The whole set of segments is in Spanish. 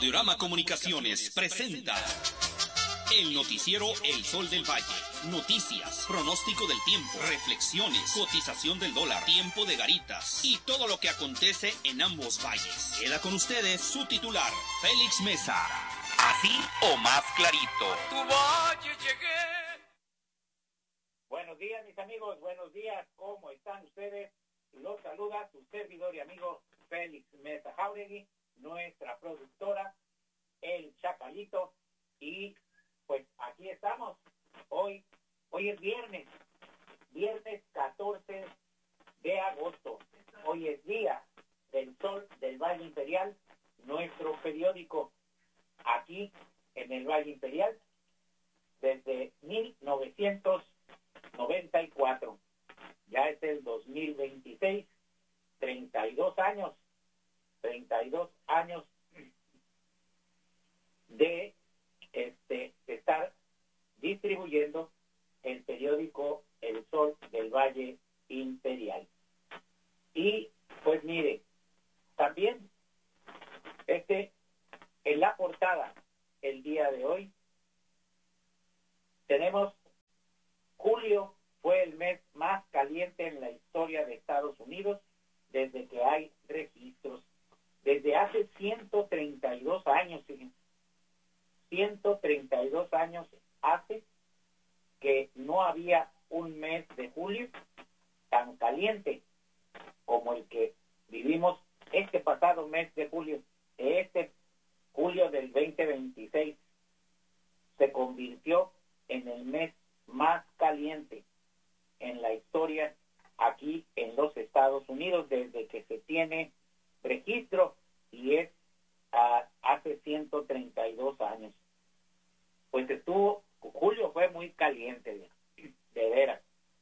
Audiorama Comunicaciones presenta el noticiero El Sol del Valle. Noticias, pronóstico del tiempo, reflexiones, cotización del dólar, tiempo de garitas y todo lo que acontece en ambos valles. Queda con ustedes su titular, Félix Mesa. Así o más clarito. Tu valle llegué. Buenos días, mis amigos, buenos días. ¿Cómo están ustedes? Los saluda su servidor y amigo Félix Mesa Jauregui, nuestra productora, el Chacalito, y pues aquí estamos. Hoy es viernes 14 de agosto. Hoy es día del Sol del Valle Imperial, nuestro periódico aquí en el Valle Imperial desde 1994. Ya es el 2026, 32 años de estar distribuyendo el periódico El Sol del Valle Imperial. Y pues mire, también en la portada el día de hoy tenemos: julio fue el mes más caliente en la historia de Estados Unidos desde que hay registros. Desde hace 132 años, fíjense, 132 años hace que no había un mes de julio tan caliente como el que vivimos este pasado mes de julio. Julio del 2026 se convirtió en el mes más caliente en la historia aquí en los Estados Unidos desde que se tiene registro, y es hace 132 años. Pues julio fue muy caliente, de veras.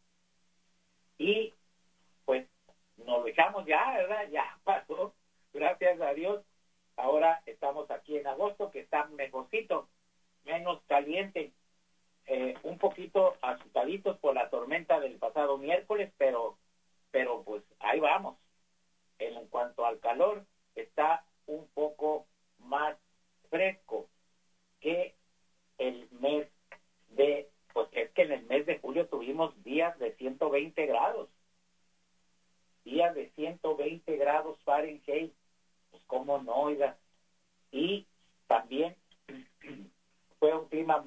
Y pues nos lo echamos ya, ¿verdad? Ya pasó, gracias a Dios. Ahora estamos aquí en agosto, que está mejorcito, menos caliente. Un poquito asustaditos por la tormenta del pasado miércoles, pero pues ahí vamos. En cuanto al calor, está un poco más fresco que el mes pues es que en el mes de julio tuvimos días de 120 grados. Días de 120 grados Fahrenheit. Pues cómo no, oiga. Y también fue un clima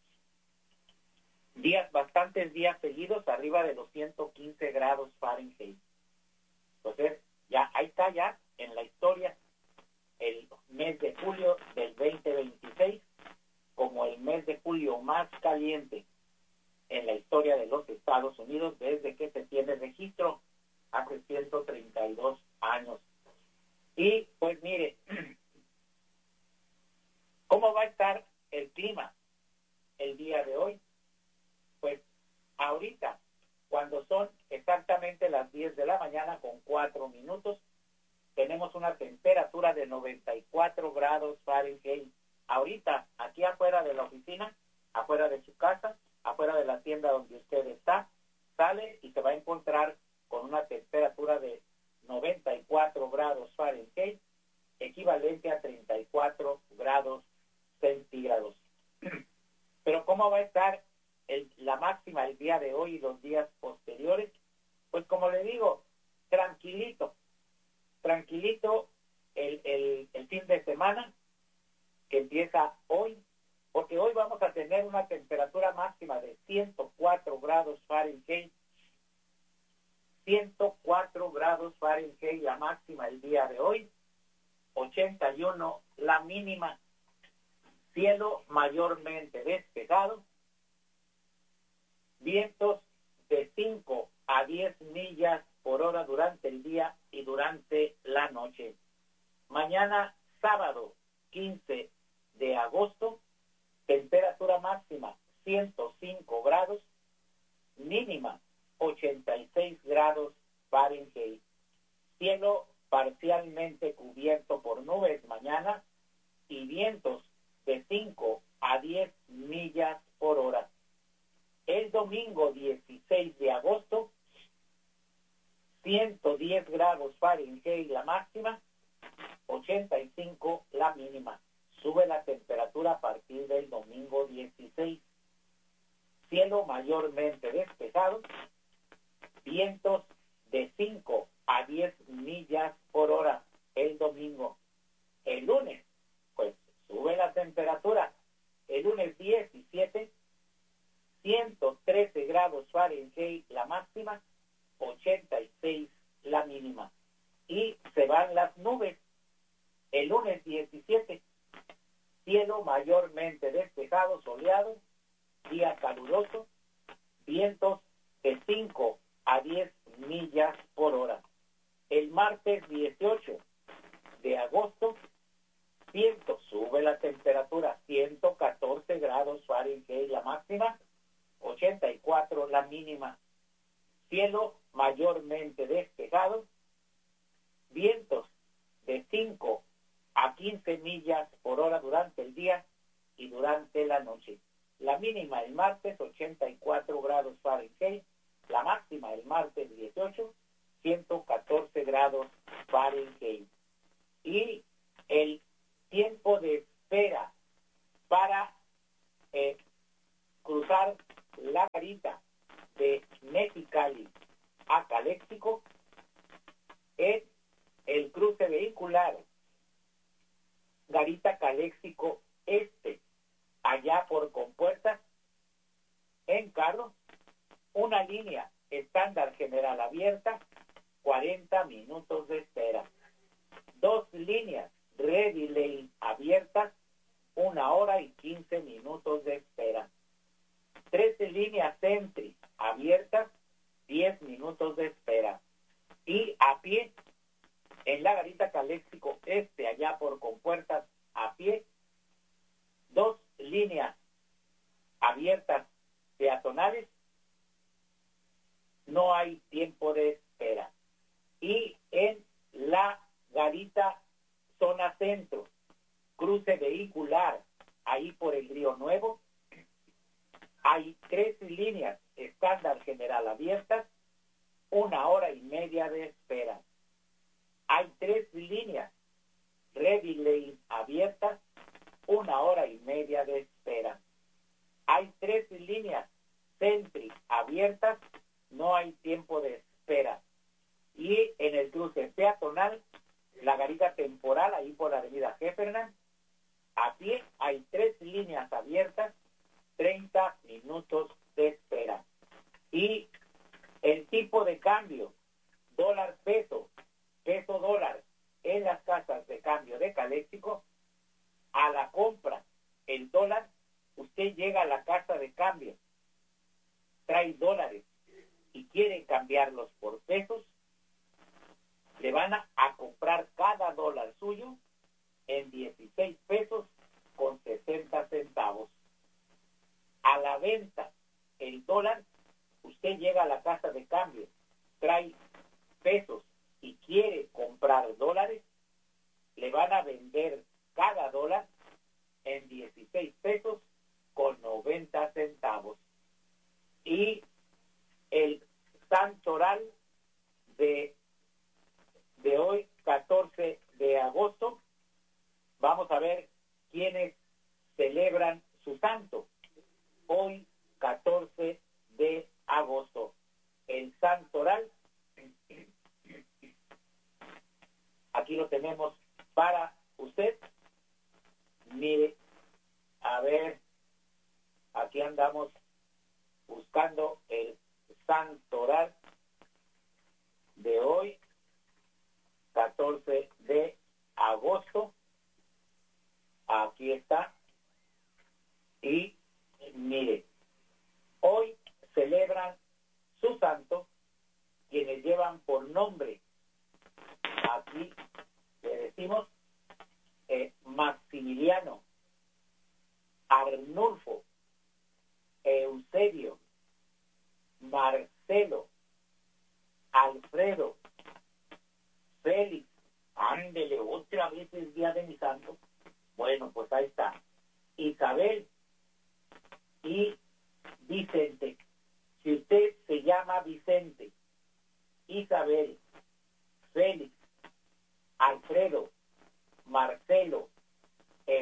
bastantes días seguidos arriba de los 115 grados Fahrenheit. Entonces, ya ahí está, ya en la historia, el mes de julio del 2026 como el mes de julio más caliente en la historia de los Estados Unidos desde que se tiene registro hace 132 años. Y pues mire, ¿cómo va a estar el clima el día de hoy? Pues ahorita, cuando son exactamente las 10 de la mañana con 4 minutos, tenemos una temperatura de 94 grados Fahrenheit. Ahorita, aquí afuera de la oficina, afuera de su casa, afuera de la tienda donde usted está, sale y se va a encontrar con una temperatura de 94 grados Fahrenheit, equivalente a 34 grados centígrados. Pero ¿cómo va a estar la máxima el día de hoy y los días posteriores? Pues como le digo, tranquilito el fin de semana que empieza hoy, porque hoy vamos a tener una temperatura máxima de 104 grados Fahrenheit, 104 grados Fahrenheit la máxima el día de hoy, 81 la mínima, cielo mayormente despejado, vientos de 5 a 10 millas por hora durante el día y durante la noche. Mañana, sábado 15 de agosto, temperatura máxima 105 grados, mínima 86 grados Fahrenheit. Cielo parcialmente cubierto por nubes mañana y vientos de 5 a 10 millas por hora. El domingo 16 de agosto, 110 grados Fahrenheit la máxima, 85 la mínima. Sube la temperatura a partir del domingo 16. Cielo mayormente despejado, vientos de 5 a 10 millas por hora el domingo. El lunes, pues sube la temperatura. El lunes 17, 113 grados Fahrenheit la máxima, 86 la mínima. Y se van las nubes. El lunes 17, cielo mayormente despejado, soleado, día caluroso, vientos de 5 a 10 millas por hora. El martes 18 de agosto, sube la temperatura, 114 grados Fahrenheit la máxima, 84 la mínima. Cielo mayormente despejado, vientos de 5 a 15 millas por hora durante el día y durante la noche. La mínima el martes, 84 grados Fahrenheit. La máxima el martes 18, 114 grados Fahrenheit. Y el tiempo de espera para cruzar la garita de Mexicali a Caléxico es el cruce vehicular Garita Caléxico Este, allá por Compuertas, en carro, una línea estándar general abierta, 40 minutos de espera. 2 líneas Ready Lane abiertas, 1 hora y 15 minutos de espera. 13 líneas Entry abiertas, 10 minutos de espera. Y a pie, en la Garita Caléxico Este, allá por Compuertas, a pie, 2 líneas abiertas peatonales, no hay tiempo de espera. Y en la Garita Zona Centro, cruce vehicular, ahí por el Río Nuevo, hay 3 líneas estándar general abiertas, 1 hora y media de espera. Hay 3 líneas Ready Lane abiertas, 1 hora y media de espera. Hay 3 líneas Sentry abiertas, no hay tiempo de espera. Y en el cruce peatonal, la garita temporal, ahí por la avenida Heffernan, a pie hay 3 líneas abiertas, 30 minutos de espera. Y el tipo de cambio, dólar-peso, peso-dólar, en las casas de cambio de Caléxico, a la compra, el dólar, usted llega a la casa de cambio, trae dólares y quiere cambiarlos por pesos, le van a comprar cada dólar suyo en 16 pesos con 60 centavos. A la venta, el dólar, usted llega a la casa de cambio, trae pesos y quiere comprar dólares, le van a vender cada dólar en 16 pesos con 90 centavos. Y el santoral de hoy, 14 de agosto, vamos a ver quiénes celebran su santo. Hoy, 14 de agosto, el santoral, aquí lo tenemos para usted. Mire, a ver, aquí andamos buscando el santoral de hoy, 14 de agosto. Aquí está. Y mire, hoy celebran su santo quienes llevan por nombre, aquí le decimos, Maximiliano, Arnulfo, Eusebio, Marcelo, Alfredo, Félix. Ándele, otra vez el día de mi santo. Bueno, pues ahí está. Isabel y Vicente. Si usted se llama Vicente, Isabel, Félix, Alfredo, Marcelo, Eusebio,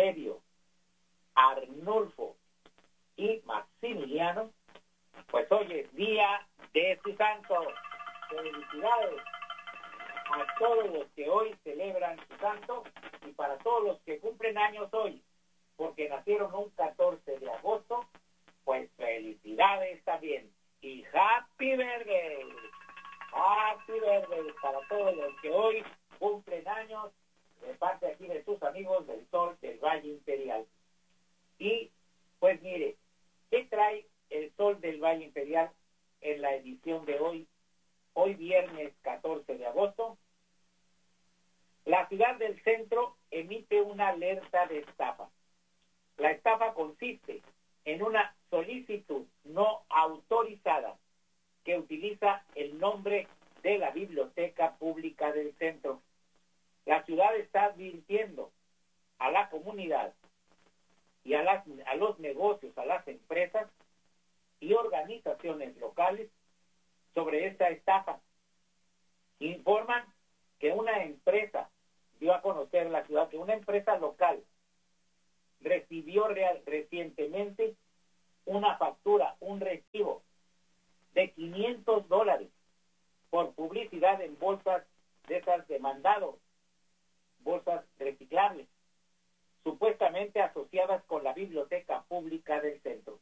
Eusebio, Arnulfo y Maximiliano, pues hoy es día de su santo. Felicidades a todos los que hoy celebran su santo y para todos los que cumplen años hoy, porque nacieron un 14 de agosto, pues felicidades también. Y Happy Birthday. Happy Birthday para todos los que hoy cumplen años, de parte aquí de sus amigos del Sol del Valle Imperial. Y pues mire, ¿qué trae el Sol del Valle Imperial en la edición de hoy? Hoy viernes 14 de agosto. La ciudad del centro emite una alerta de estafa. La estafa consiste en una solicitud no autorizada que utiliza el nombre de la Biblioteca Pública del Centro. La ciudad está advirtiendo a la comunidad y a los negocios, a las empresas y organizaciones locales sobre esta estafa. Informan que una empresa, dio a conocer la ciudad, que una empresa local recibió recientemente una factura, un recibo de $500 por publicidad en bolsas de esas de mandado, bolsas reciclables, supuestamente asociadas con la Biblioteca Pública del Centro.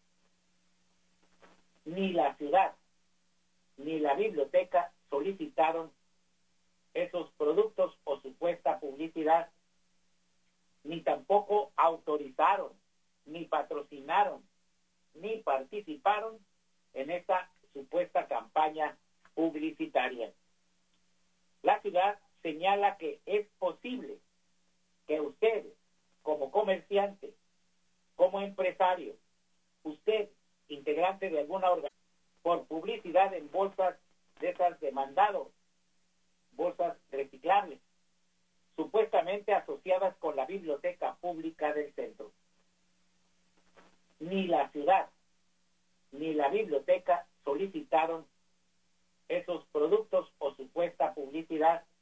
Ni la ciudad ni la biblioteca solicitaron esos productos o supuesta publicidad, ni tampoco autorizaron, ni patrocinaron, ni participaron en esta supuesta campaña publicitaria. La ciudad señala que es posible que usted, como comerciante, como empresario, usted, integrante de alguna organización, por publicidad en bolsas de esas de mandado, bolsas reciclables, supuestamente asociadas con la Biblioteca Pública del Centro. Ni la ciudad ni la biblioteca solicitaron esos productos o supuesta publicidad,